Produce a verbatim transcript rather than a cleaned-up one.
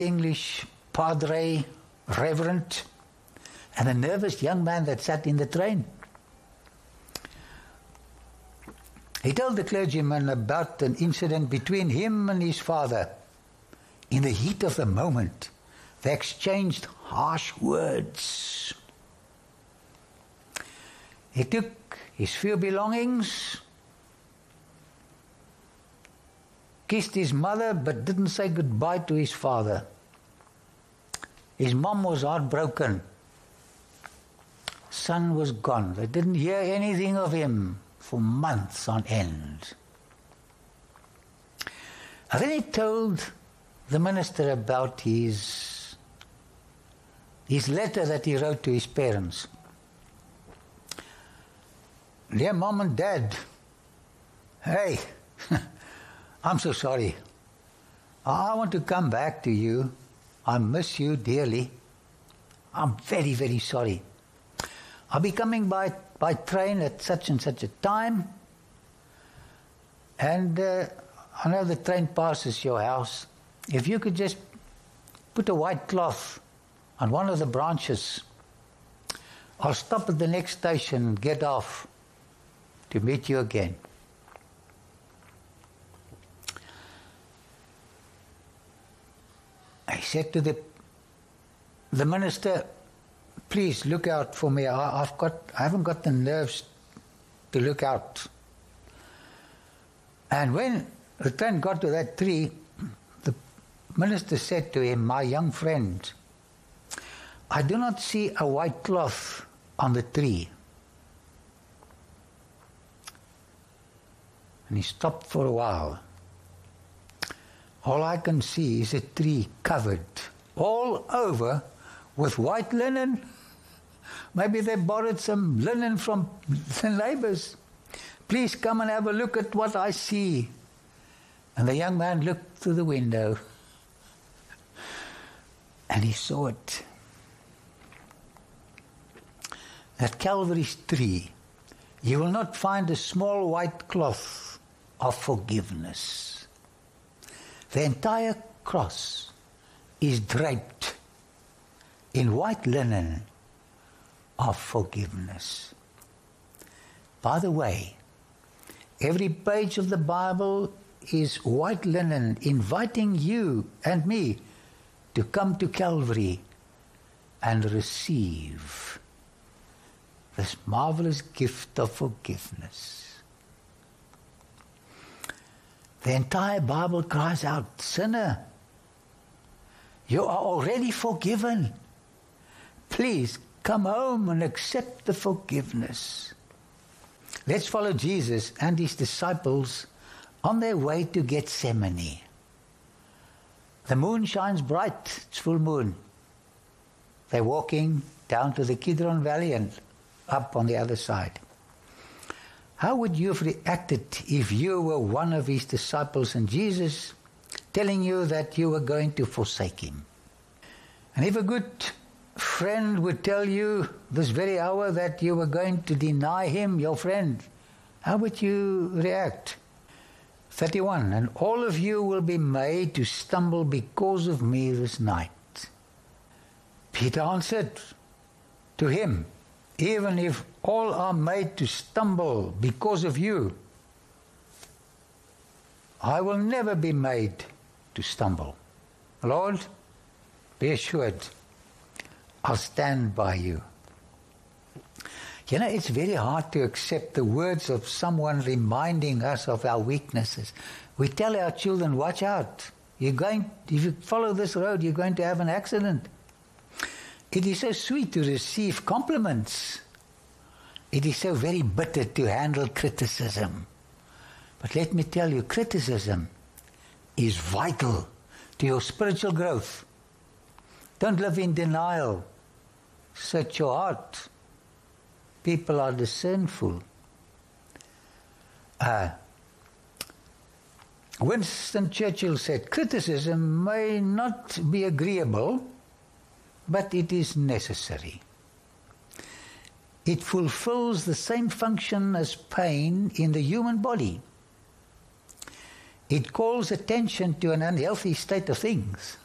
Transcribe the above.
English padre, reverend, and a nervous young man that sat in the train. He told the clergyman about an incident between him and his father. In the heat of the moment, they exchanged harsh words. He took his few belongings, kissed his mother, but didn't say goodbye to his father. His mom was heartbroken. Son was gone. They didn't hear anything of him for months on end. And then he told the minister about his, his letter that he wrote to his parents. Dear Mom and Dad, hey, I'm so sorry. I want to come back to you. I miss you dearly. I'm very, very sorry. I'll be coming by, by train at such and such a time. And uh, I know the train passes your house. If you could just put a white cloth on one of the branches, I'll stop at the next station and get off to meet you again. I said to the, the minister, please look out for me. I, I've got, I haven't got the nerves to look out. And when the train got to that tree, the minister said to him, my young friend, I do not see a white cloth on the tree. And he stopped for a while. All I can see is a tree covered all over with white linen. Maybe they borrowed some linen from the neighbors. Please come and have a look at what I see. And the young man looked through the window and he saw it. At Calvary's tree, you will not find a small white cloth of forgiveness. The entire cross is draped in white linen of forgiveness. By the way, every page of the Bible is white linen inviting you and me to come to Calvary and receive this marvelous gift of forgiveness. The entire Bible cries out, sinner, you are already forgiven. Please come home and accept the forgiveness. Let's follow Jesus and his disciples on their way to Gethsemane. The moon shines bright, it's full moon. They're walking down to the Kidron Valley and up on the other side. How would you have reacted if you were one of his disciples and Jesus telling you that you were going to forsake him? And if a good friend would tell you this very hour that you were going to deny him, your friend, how would you react? thirty-one, and all of you will be made to stumble because of me this night. Peter answered to him, even if all are made to stumble because of you, I will never be made to stumble. Lord, be assured, I'll stand by you. You know, it's very hard to accept the words of someone reminding us of our weaknesses. We tell our children, watch out. You're going, if you follow this road, you're going to have an accident. It is so sweet to receive compliments. It is so very bitter to handle criticism. But let me tell you, criticism is vital to your spiritual growth. Don't live in denial. Search your heart. People are discernful. Uh, Winston Churchill said, criticism may not be agreeable, but it is necessary. It fulfills the same function as pain in the human body. It calls attention to an unhealthy state of things.